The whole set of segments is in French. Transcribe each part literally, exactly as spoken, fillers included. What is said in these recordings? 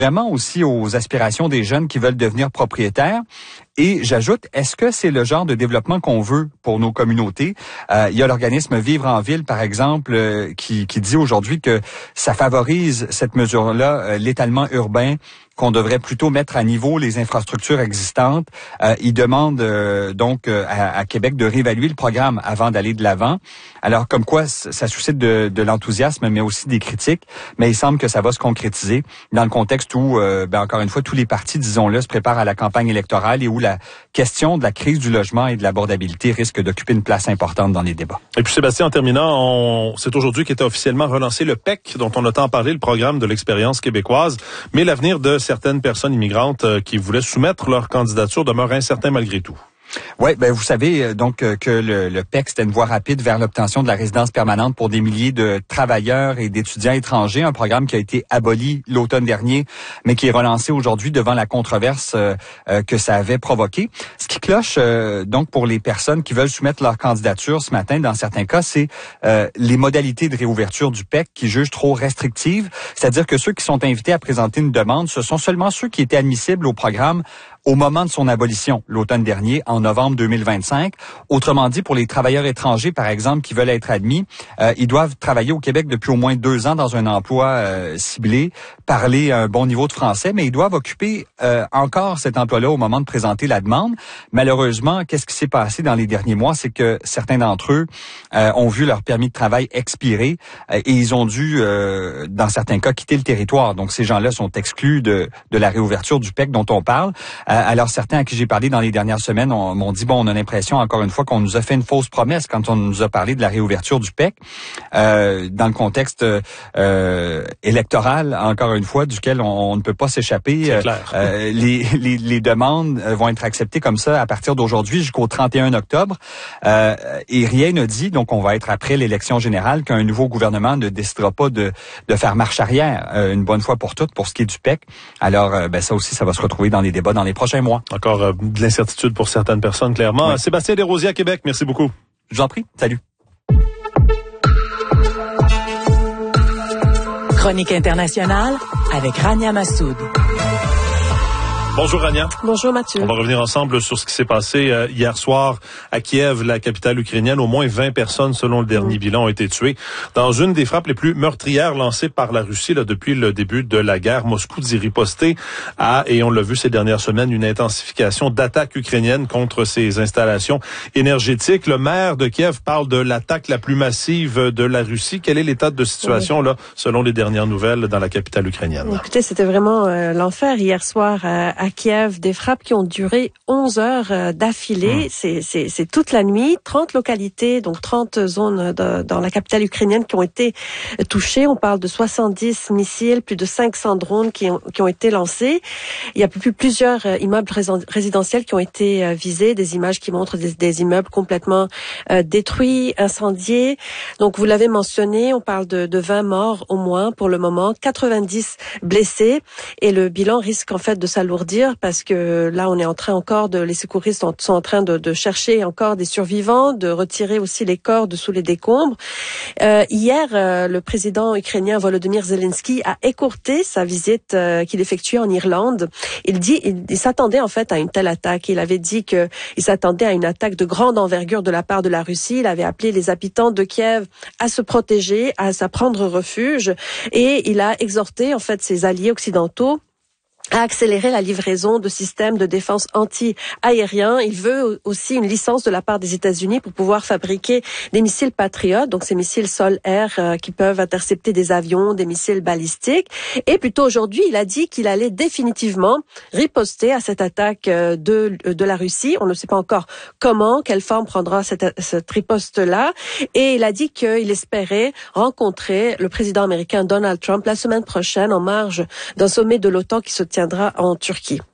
vraiment aussi aux aspirations des jeunes qui veulent devenir propriétaires. Et j'ajoute, est-ce que c'est le genre de développement qu'on veut pour nos communautés? Euh, il y a l'organisme Vivre en Ville, par exemple, euh, qui, qui dit aujourd'hui que ça favorise cette mesure-là, euh, l'étalement urbain, qu'on devrait plutôt mettre à niveau les infrastructures existantes. Euh, il demande euh, donc euh, à, à Québec de réévaluer le programme avant d'aller de l'avant. Alors, comme quoi, ça suscite de, de l'enthousiasme, mais aussi des critiques. Mais il semble que ça va se concrétiser dans le contexte où, euh, ben, encore une fois, tous les partis, disons-le, se préparent à la campagne électorale et où la question de la crise du logement et de l'abordabilité risque d'occuper une place importante dans les débats. Et puis, Sébastien, en terminant, on... c'est aujourd'hui qu'était officiellement relancé le P E C, dont on a tant parlé, le programme de l'expérience québécoise. Mais l'avenir de certaines personnes immigrantes qui voulaient soumettre leur candidature demeure incertain malgré tout. Oui, ben vous savez donc que le, le P E C, c'était une voie rapide vers l'obtention de la résidence permanente pour des milliers de travailleurs et d'étudiants étrangers, un programme qui a été aboli l'automne dernier, mais qui est relancé aujourd'hui devant la controverse euh, euh, que ça avait provoqué. Ce qui cloche euh, donc pour les personnes qui veulent soumettre leur candidature ce matin, dans certains cas, c'est euh, les modalités de réouverture du P E C qui jugent trop restrictives, c'est-à-dire que ceux qui sont invités à présenter une demande, ce sont seulement ceux qui étaient admissibles au programme au moment de son abolition, l'automne dernier, en novembre deux mille vingt-cinq. Autrement dit, pour les travailleurs étrangers, par exemple, qui veulent être admis, euh, ils doivent travailler au Québec depuis au moins deux ans dans un emploi euh, ciblé, parler un bon niveau de français, mais ils doivent occuper euh, encore cet emploi-là au moment de présenter la demande. Malheureusement, qu'est-ce qui s'est passé dans les derniers mois? C'est que certains d'entre eux euh, ont vu leur permis de travail expirer euh, et ils ont dû, euh, dans certains cas, quitter le territoire. Donc, ces gens-là sont exclus de, de la réouverture du P E C dont on parle. Alors, certains à qui j'ai parlé dans les dernières semaines m'ont dit, bon, on a l'impression, encore une fois, qu'on nous a fait une fausse promesse quand on nous a parlé de la réouverture du P E C, euh, dans le contexte euh, électoral, encore une fois, duquel on, on ne peut pas s'échapper. C'est clair. Euh, les, les, les demandes vont être acceptées comme ça à partir d'aujourd'hui jusqu'au trente et un octobre. Euh, et rien ne dit, donc on va être après l'élection générale, qu'un nouveau gouvernement ne décidera pas de, de faire marche arrière euh, une bonne fois pour toutes pour ce qui est du P E C. Alors, euh, ben ça aussi, ça va se retrouver dans les débats dans les prochains mois. Encore euh, de l'incertitude pour certaines personnes, clairement. Oui. Sébastien Desrosiers à Québec, merci beaucoup. Je vous en prie. Salut. Chronique internationale avec Rania Massoud. Bonjour Rania. Bonjour Mathieu. On va revenir ensemble sur ce qui s'est passé euh, hier soir à Kiev, la capitale ukrainienne. Au moins vingt personnes, selon le dernier mmh. bilan, ont été tuées dans une des frappes les plus meurtrières lancées par la Russie là, depuis le début de la guerre. Moscou dit riposter à, et on l'a vu ces dernières semaines, une intensification d'attaques ukrainiennes contre ses installations énergétiques. Le maire de Kiev parle de l'attaque la plus massive de la Russie. Quel est l'état de situation, mmh. là, selon les dernières nouvelles dans la capitale ukrainienne? Écoutez, c'était vraiment euh, l'enfer hier soir à à Kiev, des frappes qui ont duré onze heures d'affilée. Mmh. C'est, c'est, c'est toute la nuit. trente localités, donc trente zones de, dans la capitale ukrainienne qui ont été touchées. On parle de soixante-dix missiles, plus de cinq cents drones qui ont, qui ont été lancés. Il y a plus, plusieurs immeubles résidentiels qui ont été visés, des images qui montrent des, des immeubles complètement euh, détruits, incendiés. Donc, vous l'avez mentionné, on parle de, de vingt morts au moins pour le moment, quatre-vingt-dix blessés, et le bilan risque en fait de s'alourdir parce que là, on est en train encore de, les secouristes sont, sont en train de, de chercher encore des survivants, de retirer aussi les corps de sous les décombres. Euh, hier, euh, le président ukrainien Volodymyr Zelensky a écourté sa visite euh, qu'il effectuait en Irlande. Il dit, il, il s'attendait en fait à une telle attaque. Il avait dit que il s'attendait à une attaque de grande envergure de la part de la Russie. Il avait appelé les habitants de Kiev à se protéger, à, à prendre refuge, et il a exhorté en fait ses alliés occidentaux à accélérer la livraison de systèmes de défense anti-aériens. Il veut aussi une licence de la part des États-Unis pour pouvoir fabriquer des missiles Patriot, donc ces missiles sol-air euh, qui peuvent intercepter des avions, des missiles balistiques. Et plus tôt aujourd'hui, il a dit qu'il allait définitivement riposter à cette attaque euh, de de la Russie. On ne sait pas encore comment, quelle forme prendra cette, cette riposte-là. Et il a dit qu'il espérait rencontrer le président américain Donald Trump la semaine prochaine en marge d'un sommet de l'OTAN qui se tiendra en Turquie.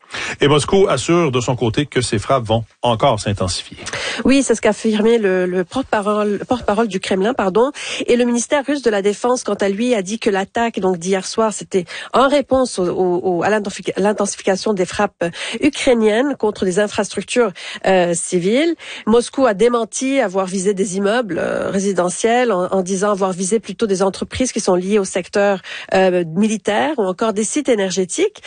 Et Moscou assure de son côté que ces frappes vont encore s'intensifier. Oui, c'est ce qu'a affirmé le, le porte-parole, porte-parole du Kremlin, pardon. Et le ministère russe de la Défense, quant à lui, a dit que l'attaque donc d'hier soir, c'était en réponse au, au, à l'intensification des frappes ukrainiennes contre des infrastructures euh, civiles. Moscou a démenti avoir visé des immeubles euh, résidentiels en, en disant avoir visé plutôt des entreprises qui sont liées au secteur euh, militaire ou encore des sites énergétiques.